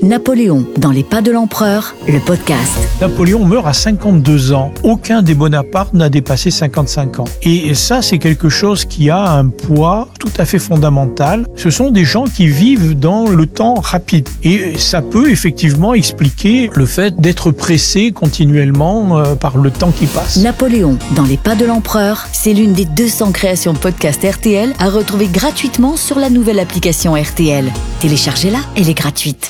Napoléon, dans les pas de l'empereur, le podcast. Napoléon meurt à 52 ans. Aucun des Bonaparte n'a dépassé 55 ans. Et ça, c'est quelque chose qui a un poids tout à fait fondamental. Ce sont des gens qui vivent dans le temps rapide. Et ça peut effectivement expliquer le fait d'être pressé continuellement par le temps qui passe. Napoléon, dans les pas de l'empereur, c'est l'une des 200 créations podcast RTL à retrouver gratuitement sur la nouvelle application RTL. Téléchargez-la, elle est gratuite.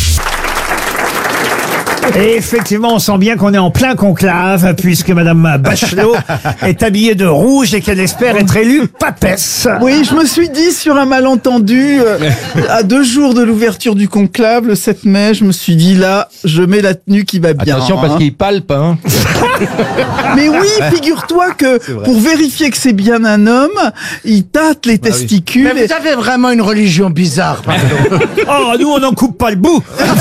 Et effectivement, on sent bien qu'on est en plein conclave, puisque Madame Bachelot est habillée de rouge et qu'elle espère être élue papesse. Oui, je me suis dit, sur un malentendu, à 2 jours de l'ouverture du conclave, le 7 mai, je me suis dit, là, je mets la tenue qui va bien. Attention, parce qu'il palpe, hein. Mais oui, figure-toi que pour vérifier que c'est bien un homme, il tâte les testicules. Mais vous avez vraiment une religion bizarre, pardon. Oh, nous, on n'en coupe pas le bout.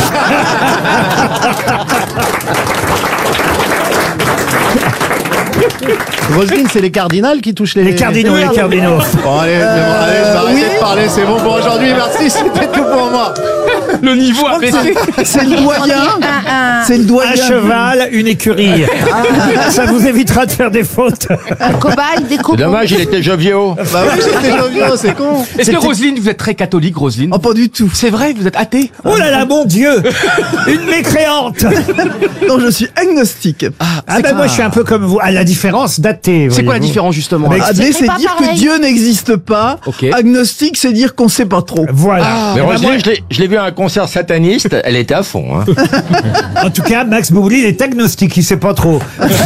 Roselyne, c'est les cardinals qui touchent Les cardinaux. Bon, allez, arrêtez de parler, c'est bon pour aujourd'hui, merci, c'était tout pour moi. Le niveau a baissé. C'est le doyen. C'est le doyen. Un cheval, une écurie. Ça vous évitera de faire des fautes. Un cobaye, des C'est cobos. dommage, il était jovial. Bah oui, j'étais jovial, c'est con. Est-ce que Roselyne, vous êtes très catholique, Roselyne? Oh, pas du tout. C'est vrai, vous êtes athée? Oh là là, mon Dieu. Une mécréante. Non, je suis agnostique. Ah ben moi, je suis un peu comme vous, à la différence d'athée. C'est quoi la voyez-vous. différence, justement? Mais- Athée, c'est pas dire que pareil. Dieu n'existe pas. Ok. Agnostique, c'est dire qu'on sait pas trop. Voilà. Mais Eh ben, Roselyne, moi, je l'ai vu à un concert sataniste, elle était à fond, hein. en tout cas, Max Boublil est agnostique, il sait pas trop.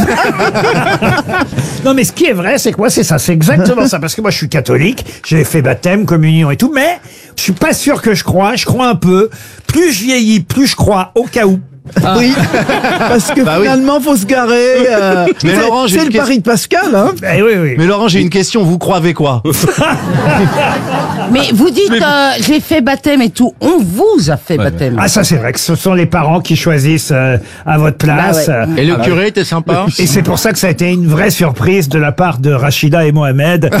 Non, mais ce qui est vrai, c'est que moi, c'est ça, c'est exactement ça. Parce que moi, je suis catholique, j'ai fait baptême, communion et tout, mais je suis pas sûr que je crois un peu. Plus je vieillis, plus je crois, au cas où. Oui, parce que finalement, faut se garer. Mais Laurent, j'ai c'est une le pari de Pascal, hein. Eh oui, oui. Mais Laurent, j'ai une question, vous croyez quoi? Mais vous dites, j'ai fait baptême et tout. On vous a fait baptême. Ah, ça, c'est vrai que ce sont les parents qui choisissent à votre place. Bah ouais. Et le curé était sympa. Et c'est pour ça que ça a été une vraie surprise de la part de Rachida et Mohamed.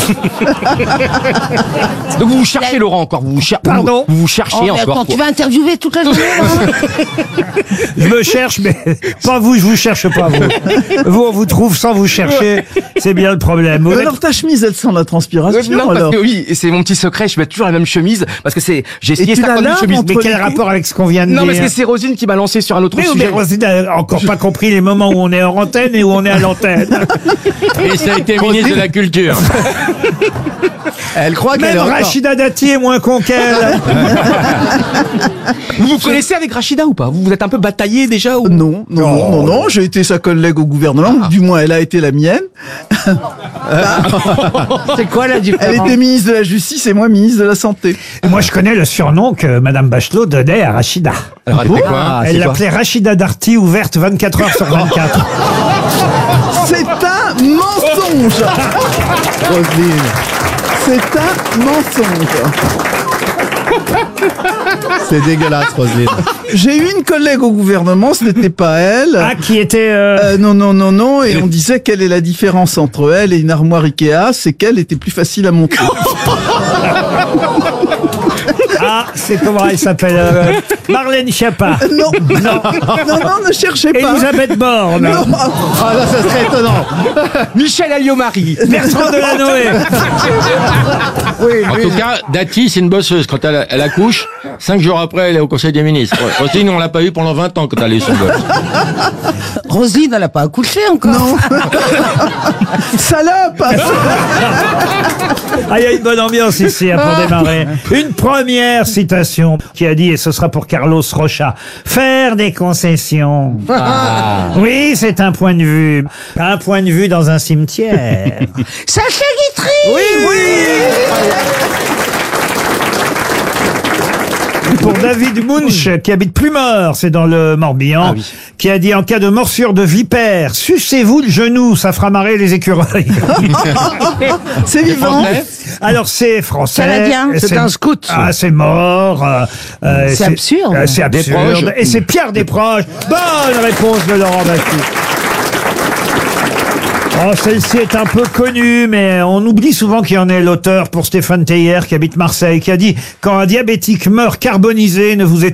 Donc vous vous cherchez, Laurent, encore. Pardon? Vous vous cherchez Oh, mais encore. attends, tu vas interviewer toute la journée, Laurent? Je me cherche, mais pas vous, je vous cherche pas vous. Vous, on vous trouve sans vous chercher. C'est bien le problème. Vous Mais êtes- alors ta chemise, elle sent la transpiration, Non, parce alors. que oui, et c'est mon petit secret, je mets toujours la même chemise, parce que j'ai essayé tu la 50 laves chemises. entre Mais quel les pieds. rapport avec ce qu'on vient de Non, dire? parce que c'est Roselyne qui m'a lancé sur un autre Mais sujet. Roselyne n'a encore pas compris les moments où on est en antenne et où on est à l'antenne. Et ça a été ministre de la Culture. Elle croit qu'elle Même est encore... Rachida Dati est moins con qu'elle. Vous vous connaissez avec Rachida ou pas? Vous êtes un peu bataillé déjà ou... Non, j'ai été sa collègue au gouvernement, ou du moins elle a été la mienne. C'est quoi la Elle différence? était ministre de la Justice et moi ministre de la Santé. Et moi, je connais le surnom que Madame Bachelot donnait à Rachida. Alors, elle était quoi? Elle l'appelait Rachida Darty, ouverte 24 heures sur 24. C'est un mensonge. Roselyne. C'est un mensonge. C'est dégueulasse, Roselyne. J'ai eu une collègue au gouvernement, ce n'était pas elle. Ah, qui était... Non, et on disait quelle est la différence entre elle et une armoire Ikea, c'est qu'elle était plus facile à monter. Ah, c'est comment elle s'appelle Marlène Schiappa. Non, ne cherchez pas. Elisabeth Borne. Non. Ah là, ça serait étonnant. Michel Alliot-Marie. Bertrand Delanoë. En tout cas, Dati, c'est une bosseuse. Quand elle accouche, 5 jours après, elle est au Conseil des ministres. Roselyne, on l'a pas eu pendant 20 ans quand elle a eu son gosse. Roselyne, elle n'a pas accouché encore. Non. Salope. Ah, il y a une bonne ambiance ici hein, pour démarrer. Une première citation qui a dit, et ce sera pour Carlos Rocha, faire des concessions. Oui, c'est un point de vue. Un point de vue dans un cimetière. Sacha Guitry. Oui. Pour David Munch, qui habite Plumeur, c'est dans le Morbihan, qui a dit en cas de morsure de vipère, sucez-vous le genou, ça fera marrer les écureuils. C'est vivant. Alors c'est français. Canadien. C'est un scout. Ah, c'est mort. C'est absurde. C'est absurde. Desproges. Et c'est Pierre Desproges. Bonne réponse de Laurent Baffie. Oh, celle-ci est un peu connue, mais on oublie souvent qu'il y en est l'auteur pour Stéphane Teyer, qui habite Marseille, qui a dit « Quand un diabétique meurt carbonisé, ne vous étonnez